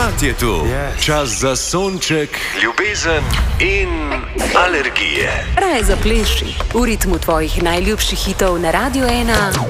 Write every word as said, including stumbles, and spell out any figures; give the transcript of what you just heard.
Pomlad je tu, Yes. čas za sonček, ljubezen in alergije. Raje zapleši v ritmu tvojih najljubših hitov na Radio ena.